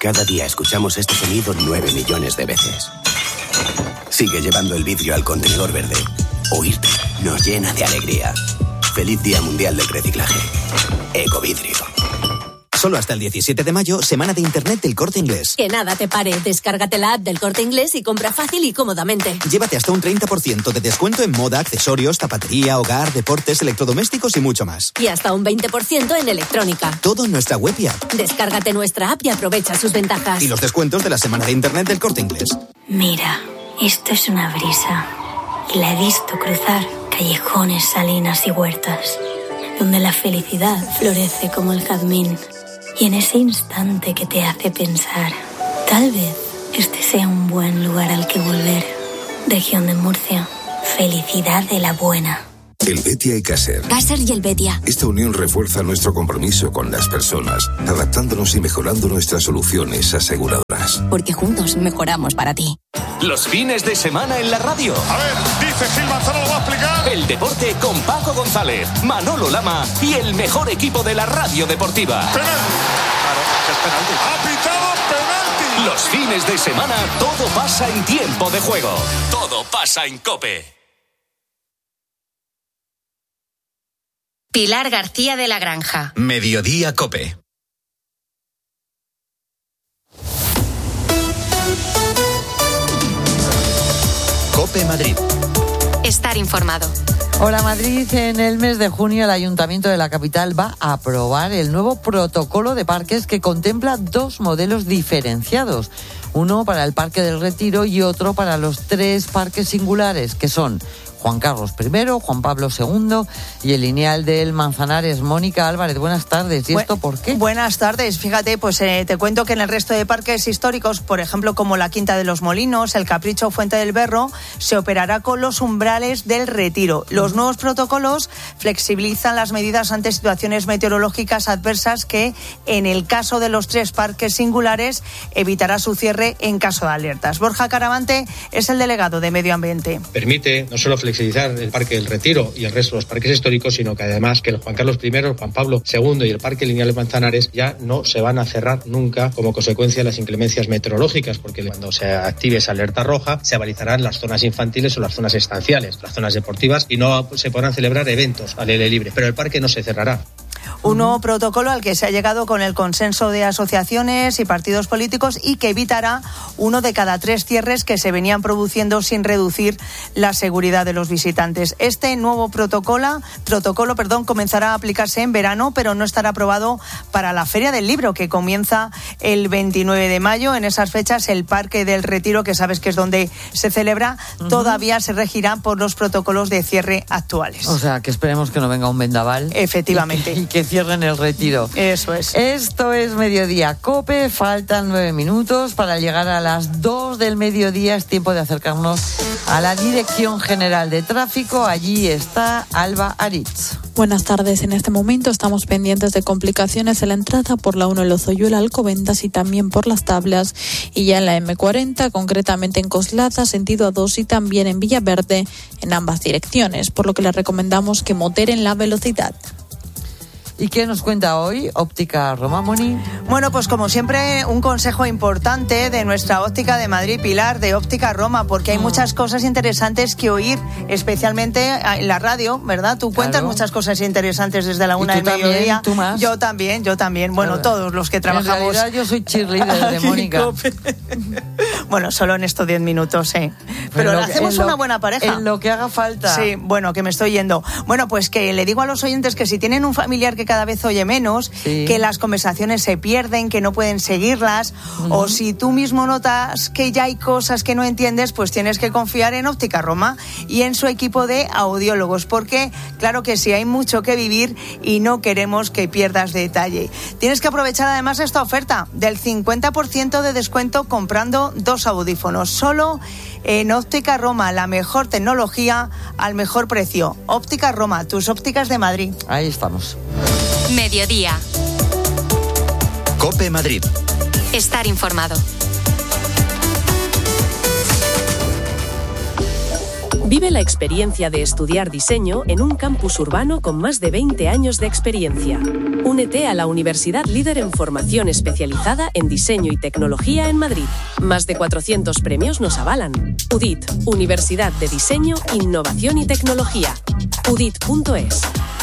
Cada día escuchamos este sonido nueve millones de veces. Sigue llevando el vidrio al contenedor verde. Oírte nos llena de alegría. Feliz Día Mundial del Reciclaje. Ecovidrio. Solo hasta el diecisiete de mayo, semana de Internet del Corte Inglés.
Que nada te pare. Descárgate la app del Corte Inglés y compra fácil y cómodamente.
Llévate hasta un treinta por ciento de descuento en moda, accesorios, zapatería, hogar, deportes, electrodomésticos y mucho más.
Y hasta un veinte por ciento en electrónica.
Todo en nuestra web y app.
Descárgate nuestra app y aprovecha sus ventajas.
Y los descuentos de la semana de Internet del Corte Inglés.
Mira, esto es una brisa. Y la he visto cruzar callejones, salinas y huertas, donde la felicidad florece como el jazmín. Y en ese instante que te hace pensar, tal vez este sea un buen lugar al que volver. Región de Murcia, felicidad de la buena.
El Betia y Caser.
Caser y el Betia.
Esta unión refuerza nuestro compromiso con las personas, adaptándonos y mejorando nuestras soluciones aseguradoras.
Porque juntos mejoramos para ti.
Los fines de semana en la radio.
A ver, dice Gil Manzano, lo va a explicar.
El deporte con Paco González, Manolo Lama y el mejor equipo de la radio deportiva.
Penalti. Claro, es penalti. Ha pitado penalti.
Los fines de semana todo pasa en tiempo de juego. Todo pasa en COPE.
Pilar García de la Granja.
Mediodía COPE. COPE Madrid.
Estar informado.
Hola Madrid, en el mes de junio el Ayuntamiento de la capital va a aprobar el nuevo protocolo de parques que contempla dos modelos diferenciados. Uno para el Parque del Retiro y otro para los tres parques singulares, que son Juan Carlos primero, Juan Pablo segundo y el lineal del Manzanares. Mónica Álvarez, buenas tardes. ¿Y esto por qué?
Buenas tardes. Fíjate, pues eh, te cuento que en el resto de parques históricos, por ejemplo, como la Quinta de los Molinos, el Capricho o Fuente del Berro, se operará con los umbrales del Retiro. Los uh-huh. nuevos protocolos flexibilizan las medidas ante situaciones meteorológicas adversas que, en el caso de los tres parques singulares, evitará su cierre en caso de alertas. Borja Caravante es el delegado de Medio Ambiente.
Permite no solo flexibilizar el Parque del Retiro y el resto de los parques históricos, sino que además que el Juan Carlos primero, el Juan Pablo segundo y el Parque Lineal de Manzanares ya no se van a cerrar nunca como consecuencia de las inclemencias meteorológicas, porque cuando se active esa alerta roja se balizarán las zonas infantiles o las zonas estanciales, las zonas deportivas, y no se podrán celebrar eventos al aire libre, pero el parque no se cerrará.
Un nuevo protocolo al que se ha llegado con el consenso de asociaciones y partidos políticos y que evitará uno de cada tres cierres que se venían produciendo sin reducir la seguridad de los visitantes. Este nuevo protocolo, protocolo perdón, comenzará a aplicarse en verano, pero no estará aprobado para la Feria del Libro, que comienza el veintinueve de mayo. En esas fechas, el Parque del Retiro, que sabes que es donde se celebra, uh-huh. todavía se regirá por los protocolos de cierre actuales.
O sea, que esperemos que no venga un vendaval.
Efectivamente.
Y que, y que cierren el Retiro.
Eso es.
Esto es Mediodía COPE. Faltan nueve minutos para llegar a las dos del mediodía. Es tiempo de acercarnos a la Dirección General de Tráfico. Allí está Alba Aritz.
Buenas tardes. En este momento estamos pendientes de complicaciones en la entrada por la uno en Lozoyuela, Alcobendas y también por Las Tablas. Y ya en la eme cuarenta, concretamente en Coslada, sentido A dos, y también en Villaverde, en ambas direcciones. Por lo que les recomendamos que moderen la velocidad.
¿Y qué nos cuenta hoy Óptica Roma, Moni?
Bueno, pues como siempre, un consejo importante de nuestra óptica de Madrid, Pilar, de Óptica Roma, porque hay muchas cosas interesantes que oír, especialmente en la radio, ¿verdad? Tú cuentas claro. muchas cosas interesantes desde la una del
también,
mediodía.
¿Tú más?
Yo también, yo también. Bueno, claro. todos los que trabajamos.
En realidad yo soy cheerleader de Mónica.
Bueno, solo en estos diez minutos, ¿eh? Pero, Pero hacemos lo, una buena pareja.
En lo que haga falta.
Sí, bueno, que me estoy yendo. Bueno, pues que le digo a los oyentes que si tienen un familiar que cada vez oye menos, sí. que las conversaciones se pierden, que no pueden seguirlas, uh-huh. o si tú mismo notas que ya hay cosas que no entiendes, pues tienes que confiar en Óptica Roma y en su equipo de audiólogos, porque claro que sí, hay mucho que vivir y no queremos que pierdas detalle. Tienes que aprovechar además esta oferta del cincuenta por ciento de descuento comprando dos audífonos, solo en Óptica Roma, la mejor tecnología al mejor precio. Óptica Roma, tus ópticas de Madrid.
Ahí estamos.
Mediodía.
COPE Madrid.
Estar informado.
Vive la experiencia de estudiar diseño en un campus urbano con más de veinte años de experiencia. Únete a la universidad líder en formación especializada en diseño y tecnología en Madrid. Más de cuatrocientos premios nos avalan. U D I T, Universidad de Diseño, Innovación y Tecnología. U D I T punto es.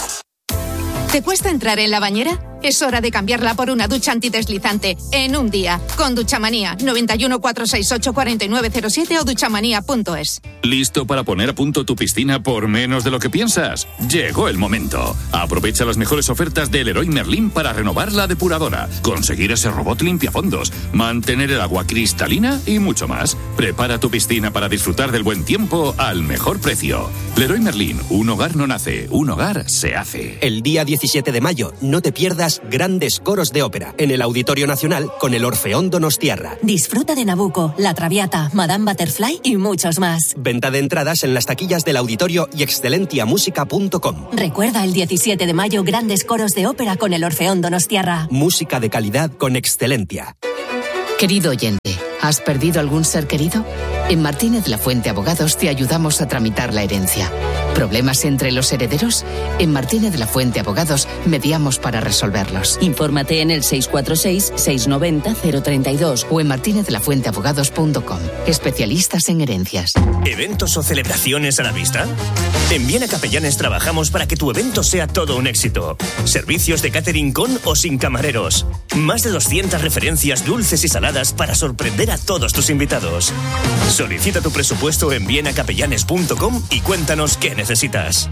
¿Te cuesta entrar en la bañera? Es hora de cambiarla por una ducha antideslizante en un día. Con Duchamanía, noventa y uno, cuatrocientos sesenta y ocho, cuarenta y nueve cero siete o duchamanía punto es.
¿Listo para poner a punto tu piscina por menos de lo que piensas? Llegó el momento. Aprovecha las mejores ofertas del Leroy Merlin para renovar la depuradora, conseguir ese robot limpiafondos, mantener el agua cristalina y mucho más. Prepara tu piscina para disfrutar del buen tiempo al mejor precio. Leroy Merlin, un hogar no nace, un hogar se hace.
El día diecisiete de mayo, no te pierdas grandes coros de ópera en el Auditorio Nacional con el Orfeón Donostiarra.
Disfruta de Nabucco, La Traviata, Madame Butterfly y muchos más.
Venta de entradas en las taquillas del auditorio y excelentiamusica punto com.
Recuerda el diecisiete de mayo grandes coros de ópera con el Orfeón Donostiarra.
Música de calidad con Excelentia.
Querido oyente, ¿has perdido algún ser querido? En Martínez La Fuente Abogados te ayudamos a tramitar la herencia. ¿Problemas entre los herederos? En Martínez La Fuente Abogados mediamos para resolverlos.
Infórmate en el seis cuatro seis, seis nueve cero, cero tres dos
o en martínez la fuente abogados punto com. Especialistas en herencias.
¿Eventos o celebraciones a la vista? En Viena Capellanes trabajamos para que tu evento sea todo un éxito. Servicios de catering con o sin camareros. Más de doscientas referencias dulces y saladas para sorprender a todos tus invitados. Solicita tu presupuesto en viena capellanes punto com y cuéntanos qué necesitas.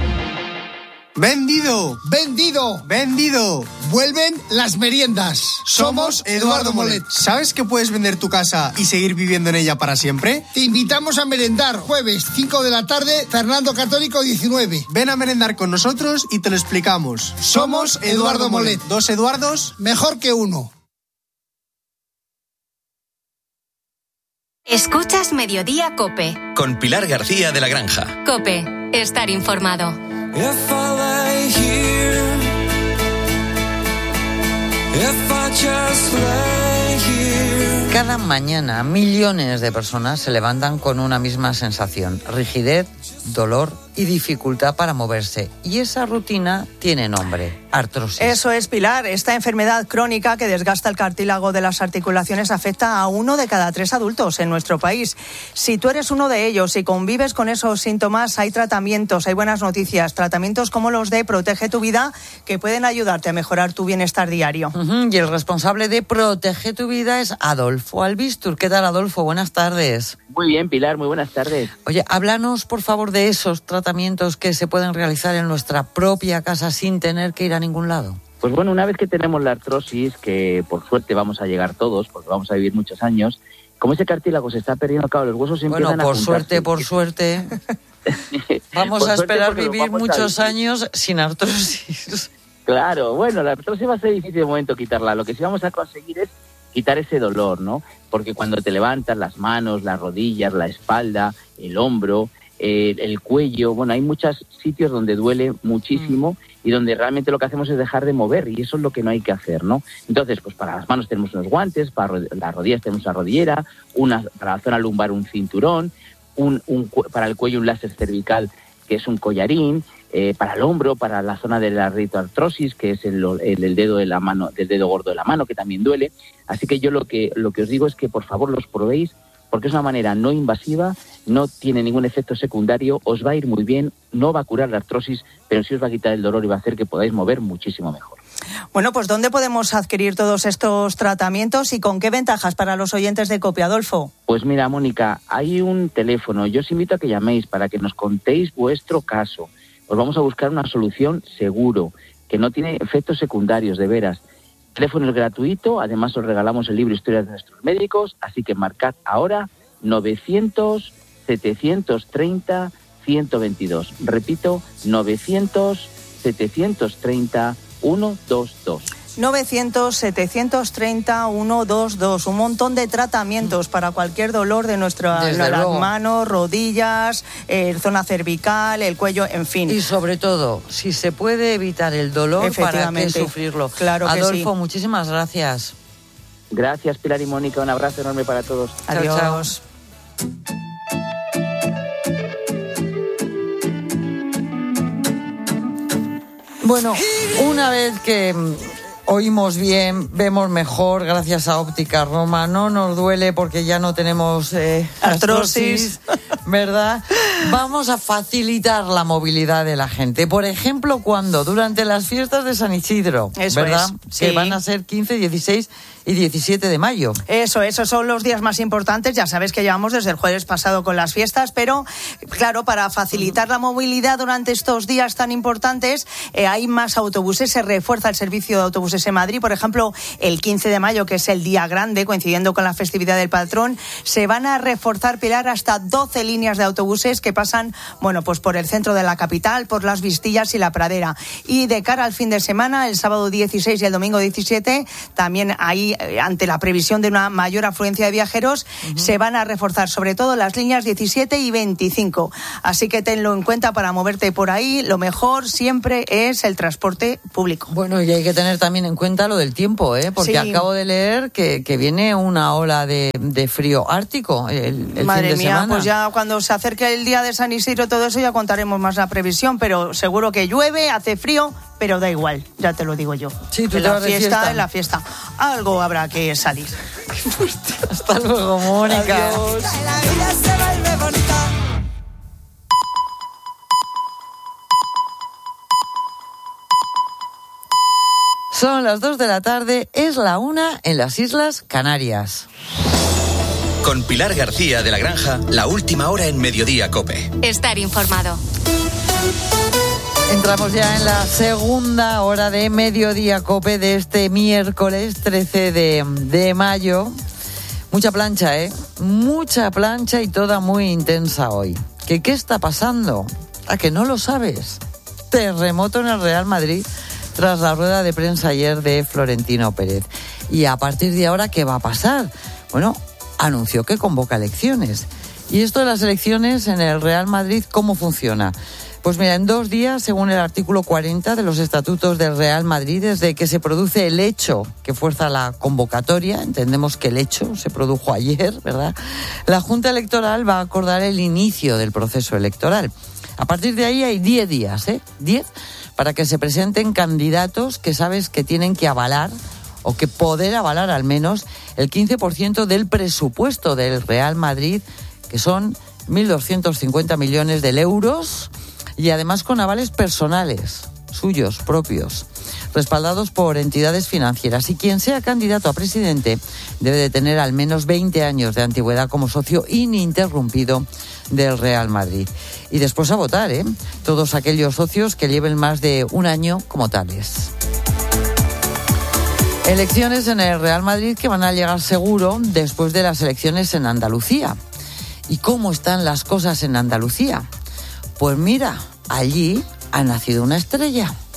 ¡Vendido! ¡Vendido! ¡Vendido! Vuelven las meriendas. Somos Eduardo Molet.
¿Sabes que puedes vender tu casa y seguir viviendo en ella para siempre?
Te invitamos a merendar. Jueves, cinco de la tarde, Fernando Católico diecinueve.
Ven a merendar con nosotros y te lo explicamos.
Somos Eduardo Molet.
Dos Eduardos,
mejor que uno.
Escuchas Mediodía COPE.
Con Pilar García de la Granja.
COPE. Estar informado.
If I lay here, if I just lay here.
Cada mañana millones de personas se levantan con una misma sensación: rigidez, dolor y dificultad para moverse. Y esa rutina tiene nombre: artrosis.
Eso es, Pilar. Esta enfermedad crónica que desgasta el cartílago de las articulaciones afecta a uno de cada tres adultos en nuestro país. Si tú eres uno de ellos y convives con esos síntomas, hay tratamientos, hay buenas noticias. Tratamientos como los de Protege tu Vida, que pueden ayudarte a mejorar tu bienestar diario.
Uh-huh. Y el responsable de Protege tu Vida es Adolfo Albistur. ¿Qué tal, Adolfo? Buenas tardes.
Muy bien, Pilar, muy buenas tardes.
Oye, háblanos, por favor, de esos tratamientos que se pueden realizar en nuestra propia casa sin tener que ir a ningún lado.
Pues bueno, una vez que tenemos la artrosis, que por suerte vamos a llegar todos, porque vamos a vivir muchos años, como ese cartílago se está perdiendo, claro, los huesos empiezan
bueno,
a
por
juntarse.
suerte, por suerte. Vamos
por
a esperar
suerte
vivir
vamos
muchos
a
años sin artrosis.
Claro, bueno, la artrosis va a ser difícil de momento quitarla. Lo que sí vamos a conseguir es quitar ese dolor, ¿no? Porque cuando te levantas, las manos, las rodillas, la espalda, el hombro, eh, el cuello, bueno, hay muchos sitios donde duele muchísimo y donde realmente lo que hacemos es dejar de mover, y eso es lo que no hay que hacer, ¿no? Entonces, pues para las manos tenemos unos guantes, para las rodillas tenemos una rodillera, una, para la zona lumbar un cinturón, un, un, para el cuello un láser cervical que es un collarín, eh, para el hombro, para la zona de la artrosis, que es el, el, el dedo de la mano, del dedo gordo de la mano, que también duele. Así que yo lo que lo que os digo es que por favor los probéis, porque es una manera no invasiva, no tiene ningún efecto secundario, os va a ir muy bien, no va a curar la artrosis, pero sí os va a quitar el dolor y va a hacer que podáis mover muchísimo mejor.
Bueno, pues ¿dónde podemos adquirir todos estos tratamientos y con qué ventajas para los oyentes de COPE, Adolfo?
Pues mira, Mónica, hay un teléfono, yo os invito a que llaméis para que nos contéis vuestro caso. Os vamos a buscar una solución seguro, que no tiene efectos secundarios, de veras. El teléfono es gratuito, además os regalamos el libro Historias de nuestros médicos, así que marcad ahora novecientos, setecientos treinta, ciento veintidós. Repito, novecientos, setecientos treinta, ciento veintidós.
novecientos, setecientos treinta, ciento veintidós. Un montón de tratamientos para cualquier dolor de nuestras las manos, rodillas, eh, zona cervical, el cuello, en fin.
Y sobre todo, si se puede evitar el dolor, ¿para qué sufrirlo?
Claro que
Adolfo,
sí.
muchísimas gracias.
Gracias, Pilar y Mónica. Un abrazo enorme para todos.
Adiós.
Chao, chao.
Bueno, una vez que oímos bien, vemos mejor, gracias a Óptica Roma, no nos duele porque ya no tenemos eh, artrosis, ¿verdad? Vamos a facilitar la movilidad de la gente. Por ejemplo, cuando durante las fiestas de San Isidro,
Eso
¿verdad?
es, sí.
Que van a ser quince, dieciséis y diecisiete de mayo.
Eso, esos son los días más importantes. Ya sabes que llevamos desde el jueves pasado con las fiestas, pero claro, para facilitar la movilidad durante estos días tan importantes, eh, hay más autobuses, se refuerza el servicio de autobuses en Madrid. Por ejemplo, el quince de mayo, que es el día grande, coincidiendo con la festividad del patrón, se van a reforzar, Pilar, hasta doce líneas de autobuses que pasan, bueno, pues por el centro de la capital, por Las Vistillas y La Pradera. Y de cara al fin de semana, el sábado dieciséis y el domingo diecisiete, también ahí, ante la previsión de una mayor afluencia de viajeros, uh-huh. se van a reforzar sobre todo las líneas diecisiete y veinticinco. Así que tenlo en cuenta para moverte por ahí. Lo mejor siempre es el transporte público.
Bueno, y hay que tener también en cuenta lo del tiempo, ¿eh? Porque sí. acabo de leer que, que viene una ola de, de frío ártico el, el
Madre
fin de
mía,
semana.
Pues ya cuando se acerque el día de San Isidro, todo eso ya contaremos más la previsión, pero seguro que llueve, hace frío, pero da igual, ya te lo digo yo.
Sí, tú
en
te
la
vas de
fiesta,
fiesta.
en la fiesta. Algo habrá que salir.
Hasta luego, Mónica.
Adiós.
La vida se vuelve bonita.
Son las dos de la tarde, es la una en las Islas Canarias.
Con Pilar García de la Granja, la última hora en Mediodía COPE.
Estar informado.
Entramos ya en la segunda hora de Mediodía COPE de este miércoles trece de mayo. Mucha plancha, ¿eh? Mucha plancha y toda muy intensa hoy. ¿Qué, qué está pasando? ¿A que no lo sabes? Terremoto en el Real Madrid tras la rueda de prensa ayer de Florentino Pérez. Y a partir de ahora, ¿qué va a pasar? Bueno, anunció que convoca elecciones. ¿Y esto de las elecciones en el Real Madrid cómo funciona? Pues mira, en dos días, según el artículo cuarenta de los estatutos del Real Madrid, desde que se produce el hecho que fuerza la convocatoria, entendemos que el hecho se produjo ayer, ¿verdad? La Junta Electoral va a acordar el inicio del proceso electoral. A partir de ahí hay diez días, ¿eh? diez para que se presenten candidatos que sabes que tienen que avalar o que poder avalar al menos el quince por ciento del presupuesto del Real Madrid, que son mil doscientos cincuenta millones de euros, y además con avales personales, suyos, propios, respaldados por entidades financieras. Y quien sea candidato a presidente debe de tener al menos veinte años de antigüedad como socio ininterrumpido del Real Madrid. Y después a votar, ¿eh? Todos aquellos socios que lleven más de un año como tales. Elecciones en el Real Madrid que van a llegar seguro después de las elecciones en Andalucía. ¿Y cómo están las cosas en Andalucía? Pues mira, allí ha nacido una estrella.